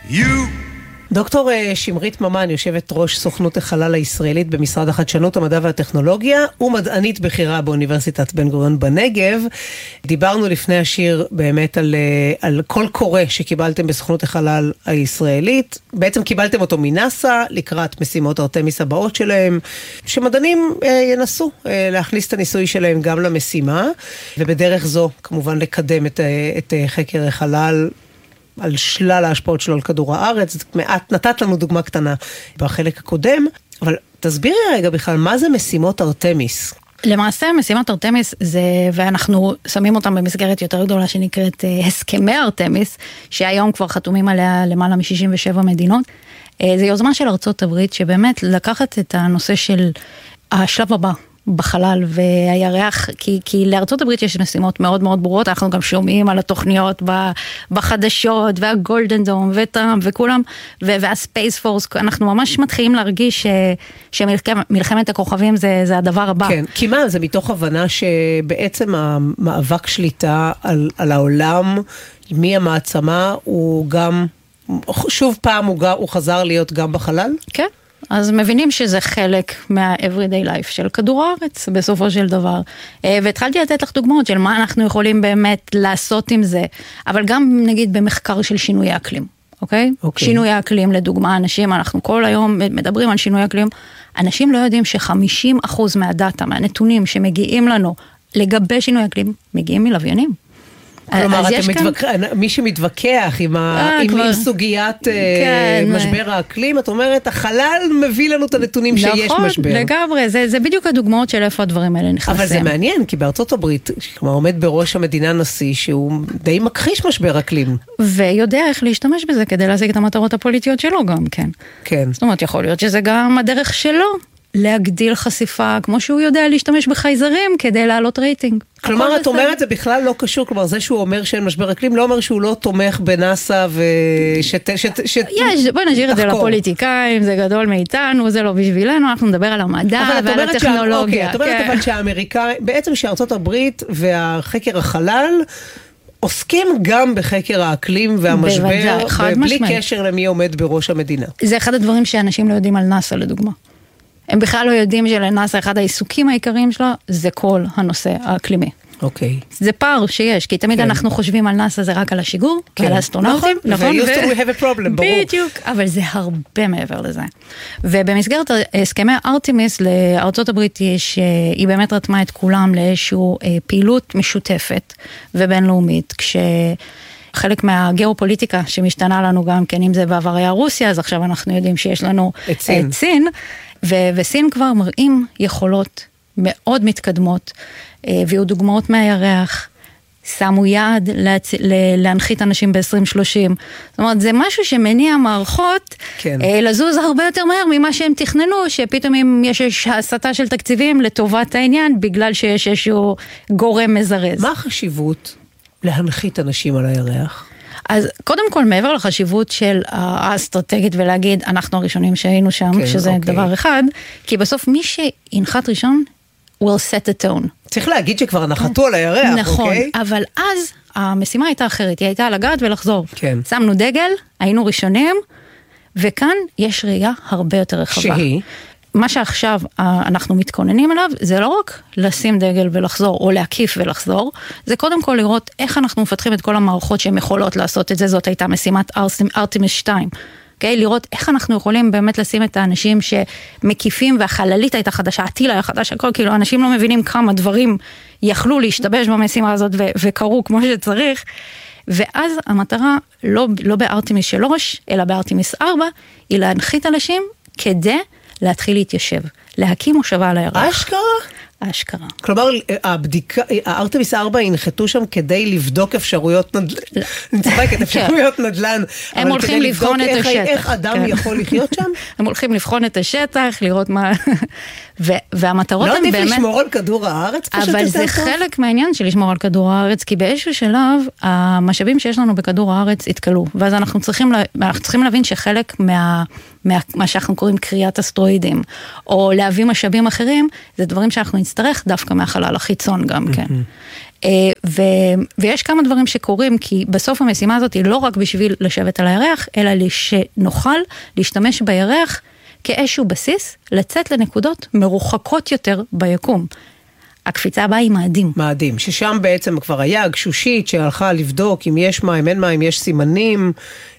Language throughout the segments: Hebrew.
דוקטור שמרית ממן, יושבת ראש סוכנות החלל הישראלית במשרד החדשנות, המדע והטכנולוגיה, ומדענית בכירה באוניברסיטת בן גוריון בנגב. דיברנו לפני השיר באמת על קול קורא שקיבלתם בסוכנות החלל הישראלית. בעצם קיבלתם אותו מנאסא לקראת משימות ארתמיס הבאות שלהם, שמדענים ינסו להכניס את הניסוי שלהם גם למשימה, ובדרך זו כמובן לקדם את חקר החלל על שלל ההשפעות שלו על כדור הארץ. מעט נתת לנו דוגמה קטנה בחלק הקודם, אבל תסבירי רגע בכלל, מה זה משימות ארתמיס? למעשה, משימת ארתמיס זה, ואנחנו שמים אותם במסגרת יותר גדולה שנקראת הסכמי ארתמיס, שהיום כבר חתומים עליה למעלה מ-67 מדינות. זה יוזמה של ארצות הברית, שבאמת לקחת את הנושא של השלב הבא בחלל והירח, כי לארצות הברית יש משימות מאוד מאוד ברורות, אנחנו גם שומעים על התוכניות בחדשות, והגולדן דום, וטראמפ, וכולם, והספייס פורס, אנחנו ממש מתחילים להרגיש שמלחמת הכוכבים זה הדבר הבא. כן, כי מה? זה מתוך הבנה שבעצם המאבק שליטה על העולם, מי המעצמה, הוא גם, שוב פעם הוא חזר להיות גם בחלל? כן. אז מבינים שזה חלק מה-everyday life של כדור הארץ, בסופו של דבר. והתחלתי לתת לך דוגמאות של מה אנחנו יכולים באמת לעשות עם זה, אבל גם נגיד במחקר של שינוי אקלים, אוקיי? שינוי אקלים, לדוגמה, אנשים, אנחנו כל היום מדברים על שינוי אקלים, אנשים לא יודעים ש50% מהדאטה, מהנתונים שמגיעים לנו לגבי שינוי אקלים, מגיעים מלוויינים. כלומר, מי שמתווכח עם סוגיית משבר האקלים, את אומרת, החלל מביא לנו את הנתונים שיש משבר. נכון, לגמרי, זה בדיוק הדוגמאות של איפה הדברים האלה נכנסים. אבל זה מעניין, כי בארצות הברית, כלומר, עומד בראש המדינה נשיא, שהוא די מכחיש משבר אקלים. ויודע איך להשתמש בזה, כדי להשיג את המטרות הפוליטיות שלו גם, כן. כן. זאת אומרת, יכול להיות שזה גם הדרך שלו, להגדיל חשיפה, כמו שהוא יודע להשתמש בחייזרים, כדי לעלות רייטינג. כלומר, את אומרת, זה בכלל לא קשור, כלומר, זה שהוא אומר שאין משבר אקלים, לא אומר שהוא לא תומך בנאסא בוא נשאיר את זה לפוליטיקאים, זה גדול מאיתנו, זה לא בשבילנו, אנחנו נדבר על המדע ועל הטכנולוגיה. את אומרת אבל שהאמריקאים, בעצם שארצות הברית והחקר החלל, עוסקים גם בחקר האקלים והמשבר, בלי קשר למי עומד בראש המדינה. זה אחד הדברים שאנשים לא יודעים על נאסא, לדוגמה. הם בכלל לא יודעים שלנאסא אחד העיסוקים העיקריים שלה, זה כל הנושא האקלימי. אוקיי. זה פער שיש, כי תמיד אנחנו חושבים על נאסא זה רק על השיגור, ועל האסטרונאוטים. נכון, ו-used to have a problem, ברור. בדיוק, אבל זה הרבה מעבר לזה. ובמסגרת הסכמי ארתמיס, לארצות הברית היא באמת רתמה את כולם לאיזשהו פעילות משותפת ובינלאומית, חלק מהגיאופוליטיקה שמשתנה לנו גם כן, אם זה בעבר היה רוסיה, אז עכשיו אנחנו יודעים שיש לנו את סין, וסין כבר מראים יכולות מאוד מתקדמות, והיו דוגמאות מהירח, שמו יעד להנחית אנשים ב-2030. זאת אומרת, זה משהו שמניע מערכות לזוז הרבה יותר מהר ממה שהם תכננו, שפתאום אם יש הסתה של תקציבים לטובת העניין, בגלל שיש איזשהו גורם מזרז. מה החשיבות להנחית אנשים על הירח? אז קודם כל, מעבר לחשיבות של האסטרטגית ולהגיד, אנחנו הראשונים שהיינו שם, שזה דבר אחד, כי בסוף מי שינחת ראשון, will set the tone. צריך להגיד שכבר נחתו על הירח, נכון, אבל אז המשימה הייתה אחרת, היא הייתה לגעת ולחזור. שמנו דגל, היינו ראשונים, וכאן יש ראייה הרבה יותר רחבה. שהיא? מה שעכשיו אנחנו מתכוננים עליו, זה לא רק לשים דגל ולחזור, או להקיף ולחזור, זה קודם כל לראות איך אנחנו מפתחים את כל המערכות שהן יכולות לעשות את זה, זאת הייתה משימת ארתמיס 2. Okay, לראות איך אנחנו יכולים באמת לשים את האנשים שמקיפים, והחללית הייתה חדשה, הטיל היה חדש, הכל, כאילו אנשים לא מבינים כמה דברים יכלו להשתבש במשימה הזאת וקרו כמו שצריך, ואז המטרה לא בארתמיס 3, אלא בארתמיס 4, היא להנחית אנשים כדי להתחיל להתיישב, להקים מושבה על הירח. אשכרה? אשכרה. כלומר, הבדיקה, הארתמיס 4 ינחתו שם כדי לבדוק אפשרויות נדל"ן. אני צוחקת, אפשרויות נדל"ן. הם הולכים לבחון את השטח. איך אדם יכול לחיות שם? הם הולכים לבחון את השטח, לראות מה... והמטרות הן באמת... לא עדיף לשמור על כדור הארץ? אבל זה חלק מהעניין של לשמור על כדור הארץ, כי באיזשהו שלב, המשאבים שיש לנו בכדור הארץ התקלו, ואז אנחנו צריכים להבין שחלק מה שאנחנו קוראים קריאת אסטרואידים, או להביא משאבים אחרים, זה דברים שאנחנו נצטרך דווקא מהחלל החיצון גם כן. ויש כמה דברים שקורים, כי בסוף המשימה הזאת היא לא רק בשביל לשבת על הירח, אלא שנוכל להשתמש בירח כאיזשהו בסיס, לצאת לנקודות מרוחקות יותר ביקום. הקפיצה הבאה היא מאדים. מאדים, ששם בעצם כבר היה גשושית שהלכה לבדוק אם יש מים, אין מים, יש סימנים,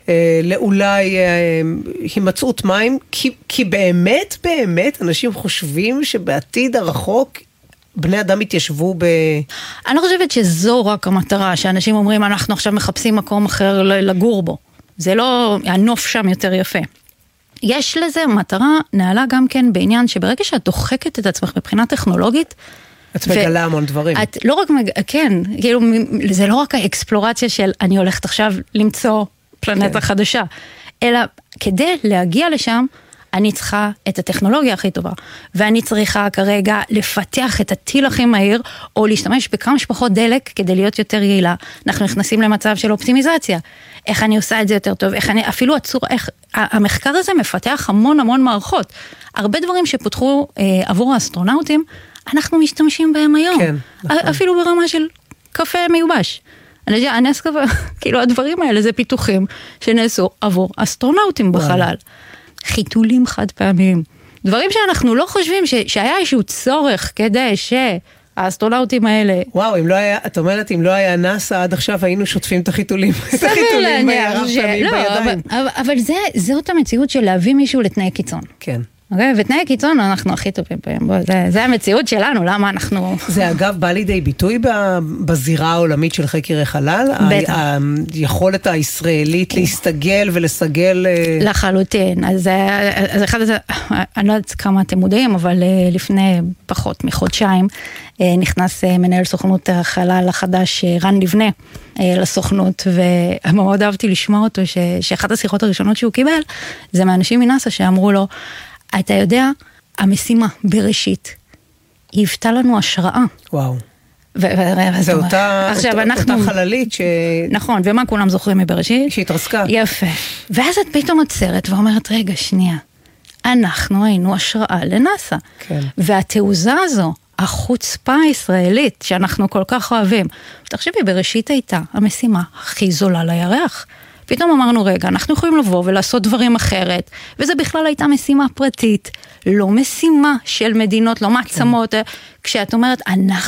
לאולי הימצאות מים, כי באמת, אנשים חושבים שבעתיד הרחוק בני אדם התיישבו אני לא חושבת שזו רק המטרה, שאנשים אומרים, אנחנו עכשיו מחפשים מקום אחר לגור בו. זה לא, הנוף שם יותר יפה. יש לזה מטרה נעלה גם כן בעניין שברגע שאת דוחקת את עצמך מבחינה טכנולוגית, את מגלה המון דברים. את לא רק, כן, כאילו, זה לא רק האקספלורציה של אני הולכת עכשיו למצוא פלנטה חדשה, אלא כדי להגיע לשם, אני צריכה את הטכנולוגיה הכי טובה, ואני צריכה כרגע לפתח את הטיל הכי מהיר, או להשתמש בכמה שפחות דלק כדי להיות יותר יעילה. אנחנו נכנסים למצב של אופטימיזציה. איך אני עושה את זה יותר טוב, אפילו המחקר הזה מפתח המון מערכות. הרבה דברים שפותחו עבור האסטרונאוטים, אנחנו משתמשים בהם היום. כן, נכון. אפילו ברמה של קפה מיובש. הנס-קפה, כאילו הדברים האלה זה פיתוחים שנעשו עבור אסטרונאוטים בחלל. חיתולים חד פעמיים. דברים שאנחנו לא חושבים שהיה איזשהו צורך כדי שהאסטרונאוטים האלה... וואו, אם לא היה, את אומרת, אם לא היה נאסא, עד עכשיו היינו שוטפים את החיתולים. את החיתולים הרב פעמים בידיים. אבל זאת המציאות של להביא מישהו לתנאי קיצון. כן. ותנאי קיצון אנחנו הכי טובים בהם, זה המציאות שלנו, למה אנחנו... זה אגב בא לידי ביטוי בזירה העולמית של חקר החלל? בטח. היכולת הישראלית להסתגל ולסגל... לחלוטין, אז אחד הזה, אני לא יודעת כמה אתם מודעים, אבל לפני פחות מחודשיים, נכנס מנהל סוכנות החלל החדש רן לבנה לסוכנות, ומאוד אהבתי לשמוע אותו, שאחת השיחות הראשונות שהוא קיבל, זה מאנשים מנאסא שאמרו לו, אתה יודע, המשימה בראשית, היא היוותה לנו השראה. וואו. זה אותה חללית ש... נכון, ומה כולם זוכרים מבראשית? שהתרסקה. יפה. ואז את פתאום עוצרת ואומרת, רגע, שנייה, אנחנו היינו השראה לנאסא. כן. והתעוזה הזו, החוצפה הישראלית, שאנחנו כל כך אוהבים, תחשבי, בראשית הייתה המשימה הכי זולה לירח. פתאום אמרנו, רגע, אנחנו יכולים לבוא ולעשות דברים אחרת, וזה בכלל הייתה משימה פרטית, לא משימה של מדינות, לא מעצמות, כשאת אומרת,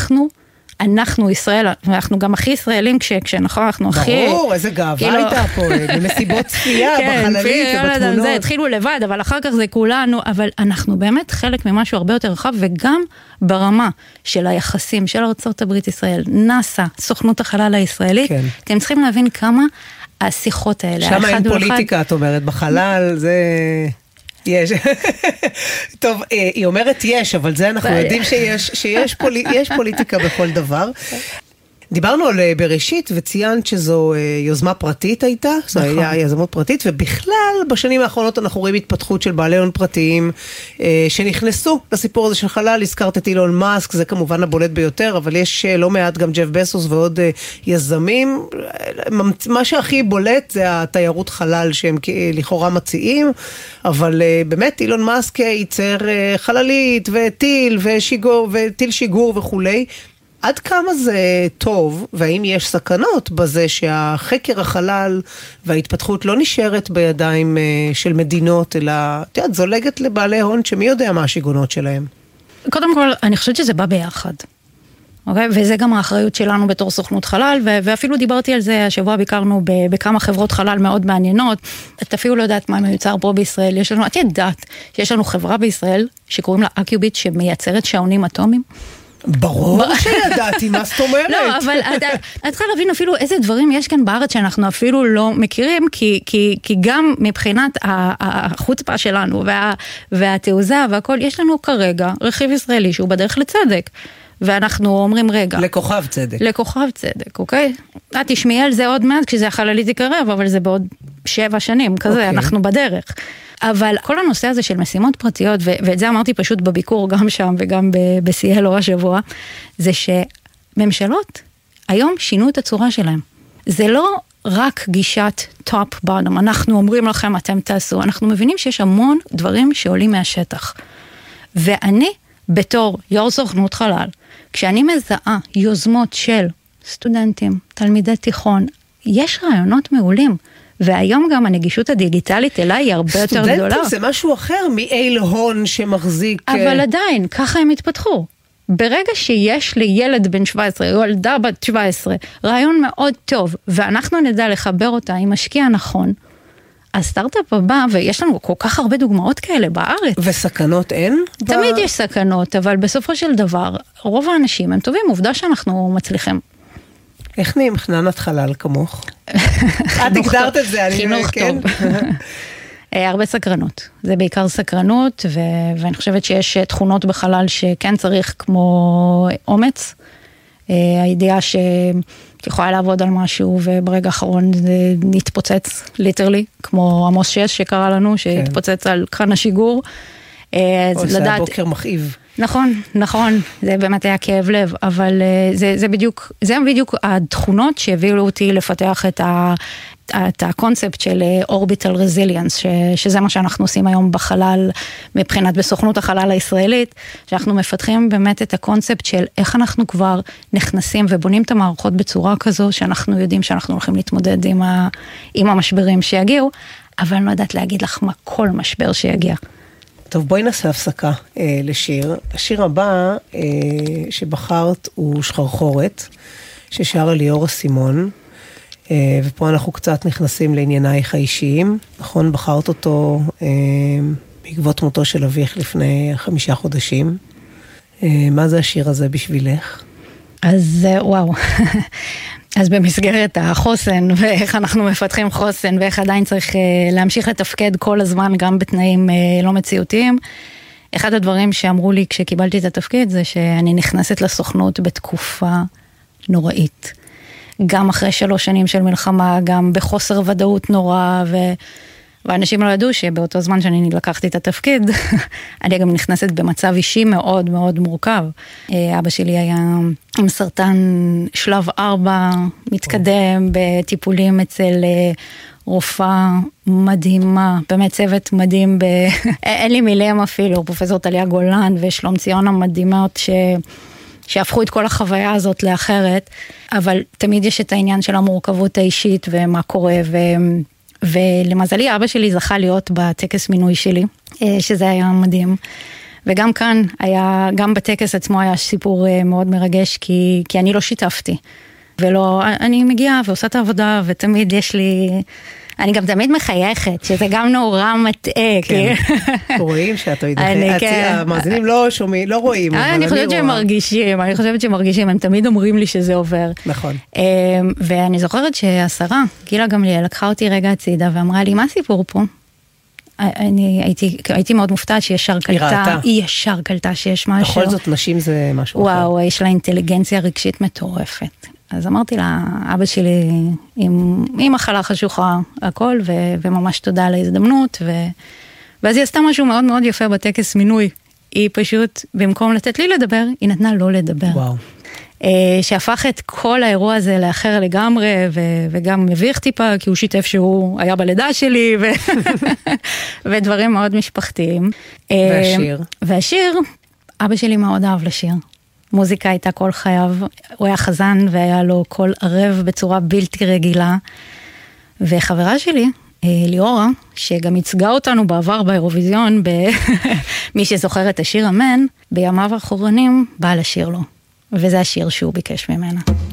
אנחנו ישראל, אנחנו גם הכי ישראלים, כשאנחנו הכי... ברור, איזה גאווה הייתה פה, במסיבות צפייה, בחללית ובתמונות. זה התחילו לבד, אבל אחר כך זה כולנו, אבל אנחנו באמת חלק ממשהו הרבה יותר רחב, וגם ברמה של היחסים של ארצות הברית ישראל, נאסא, סוכנות החלל הישראלית, אתם צריכים להבין כמה השיחות האלה. שם אין פוליטיקה, את אומרת, בחלל, זה... יש. טוב, היא אומרת יש, אבל זה אנחנו יודעים שיש פוליטיקה בכל דבר. דיברנו על בראשית וציינת שזו יוזמה פרטית הייתה, זו היה יזמות פרטית, ובכלל בשנים האחרונות אנחנו רואים התפתחות של בעלי הון פרטיים שנכנסו לסיפור הזה של חלל, הזכרת את אילון מאסק, זה כמובן הבולט ביותר, אבל יש לא מעט גם ג'ף בסוס ועוד יזמים, מה שהכי בולט זה התיירות חלל שהם לכאורה מציעים, אבל באמת אילון מאסק ייצר חללית וטיל וטיל שיגור וכולי, עד כמה זה טוב, והאם יש סכנות בזה שהחקר החלל וההתפתחות לא נשארת בידיים של מדינות, אלא זולגת לבעלי הון שמי יודע מה השיגונות שלהם? קודם כל, אני חושבת שזה בא ביחד. אוקיי? וזה גם האחריות שלנו בתור סוכנות חלל, ואפילו דיברתי על זה, השבוע ביקרנו בכמה חברות חלל מאוד מעניינות, את אפילו לא יודעת מה מיוצר פה בישראל, את יודעת שיש לנו חברה בישראל שקוראים לה אקיוביט שמייצרת שעונים אטומיים, ברור שידעתי, מה זאת אומרת? לא, אבל את צריכה להבין אפילו איזה דברים יש כאן בארץ שאנחנו אפילו לא מכירים, כי גם מבחינת החוצפה שלנו והתעוזה והכל, יש לנו כרגע רכיב ישראלי שהוא בדרך לצדק. ואנחנו אומרים רגע. לכוכב צדק. לכוכב צדק, אוקיי? תשמעי על זה עוד מעט, כשזה החללית יקרב, אבל זה בעוד 7 שנים, כזה, אנחנו בדרך. אבל כל הנושא הזה של משימות פרטיות, ואת זה אמרתי פשוט בביקור גם שם וגם בסיאלו השבוע, זה שממשלות היום שינו את הצורה שלהם. זה לא רק גישת top bottom, אנחנו אומרים לכם אתם תעשו, אנחנו מבינים שיש המון דברים שעולים מהשטח. ואני בתור יו"ר סוכנות חלל, כשאני מזהה יוזמות של סטודנטים, תלמידי תיכון, יש רעיונות מעולים, והיום גם הנגישות הדיגיטלית אליי היא הרבה יותר גדולה. סטודנטים זה משהו אחר מאיל הון שמחזיק... אבל עדיין, ככה הם התפתחו. ברגע שיש לי ילד בן 17 או ילדה בת 17, רעיון מאוד טוב, ואנחנו נדע לחבר אותה עם משקיע נכון, הסטארט-אפ הבא, ויש לנו כל כך הרבה דוגמאות כאלה בארץ. וסכנות אין? תמיד יש סכנות, אבל בסופו של דבר, רוב האנשים הם טובים, עובדה שאנחנו מצליחים. איך נהיים חננת חלל כמוך? את הגדרת את זה, אני חינוך טוב. הרבה סקרנות, זה בעיקר סקרנות, ואני חושבת שיש תכונות בחלל שכן צריך כמו אומץ, הידיעה שיכולה לעבוד על משהו וברגע האחרון זה נתפוצץ ליטרלי, כמו עמוס 6 שקרה לנו, שהתפוצץ על קרן השיגור. זה היה בוקר מכאיב. נכון, זה באמת היה כאב לב, אבל זה בדיוק התכונות שהביאו אותי לפתח את הקונספט של orbital resilience, שזה מה שאנחנו עושים היום בחלל, מבחינת בסוכנות החלל הישראלית, שאנחנו מפתחים באמת את הקונספט של איך אנחנו כבר נכנסים ובונים את המערכות בצורה כזו, שאנחנו יודעים שאנחנו הולכים להתמודד עם המשברים שיגיעו, אבל אני לא יודעת להגיד לך מה כל משבר שיגיע. טוב, בואי נעשה הפסקה לשיר. השיר הבא שבחרת הוא שחרחורת, ששרה ליאור אסימון, ופה אנחנו קצת נכנסים לעניינייך האישיים. נכון, בחרת אותו בעקבות מותו של אביך לפני 5 חודשים. מה זה השיר הזה בשבילך? אז וואו, אז במסגרת החוסן, ואיך אנחנו מפתחים חוסן, ואיך עדיין צריך להמשיך לתפקד כל הזמן, גם בתנאים לא מציאותיים. אחד הדברים שאמרו לי כשקיבלתי את התפקיד, זה שאני נכנסת לסוכנות בתקופה נוראית. גם אחרי 3 שנים של מלחמה, גם בחוסר ודאות נורא, ואנשים לא ידעו שבאותו זמן שאני לקחתי את התפקיד, אני גם נכנסת במצב אישי מאוד מאוד מורכב. אבא שלי היה עם סרטן שלב 4, מתקדם בטיפולים אצל רופאה מדהימה, באמת צוות מדהים, אין לי מילים אפילו, פרופסור טליה גולן ושלום ציון המדהימות שהפכו את כל החוויה הזאת לאחרת, אבל תמיד יש את העניין של המורכבות האישית ומה קורה, ולמזלי אבא שלי זכה להיות בטקס מינוי שלי, שזה היה מדהים, וגם כאן היה, גם בטקס עצמו היה סיפור מאוד מרגש, כי אני לא שיתפתי, ולא, אני מגיעה ועושה את העבודה, ותמיד יש לי, אני גם תמיד מחייכת, שזה גם נורא מטעה. כן, רואים שאת המאזינים לא שומעים, לא רואים. אני חושבת שמרגישים, הם תמיד אומרים לי שזה עובר. נכון. ואני זוכרת שהשרה, גילה גמליאל, לקחה אותי רגע הצידה, ואמרה לי, מה הסיפור פה? הייתי מאוד מופתעת שישר קלטה, היא ישר קלטה שיש משהו. בכל זאת נשים זה משהו אחר. וואו, יש לה אינטליגנציה רגשית מטורפת. אז אמרתי לה, אבא שלי עם מחלה חשוכה, הכל, וממש תודה על ההזדמנות, ואז היא עשתה משהו מאוד מאוד יפה בטקס מינוי. היא פשוט, במקום לתת לי לדבר, היא נתנה לא לדבר. וואו. שהפך את כל האירוע הזה לאחר לגמרי, וגם מביך טיפה, כי הוא שיתף שהוא היה בלידה שלי, ודברים מאוד משפחתיים. והשיר, אבא שלי מאוד אהב לשיר. מוזיקה הייתה כל חייו, הוא היה חזן והיה לו קול ערב בצורה בלתי רגילה, וחברה שלי, ליאורה, שגם ייצגה אותנו בעבר באירוויזיון, מי שזוכר את השיר אמן, בימיו האחרונים בא לשיר לו, וזה השיר שהוא ביקש ממנה.